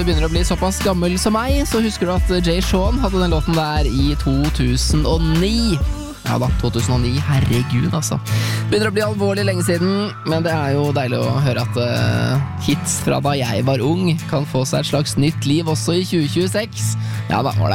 Du begynner å bli såpass gammel som meg, så husker du at Jay Sean hadde den låten der i 2009. Ja da, 2009, herregud altså. Begynner å bli alvorlig lenge siden, men det er jo deilig å høre at hits fra da jeg var ung kan få seg et slags nytt liv også i 2026. Ja da, var det.